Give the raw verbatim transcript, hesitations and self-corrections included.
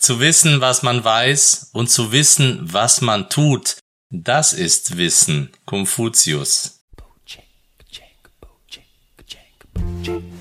Zu wissen, was man weiß und zu wissen, was man tut, das ist Wissen. Konfuzius.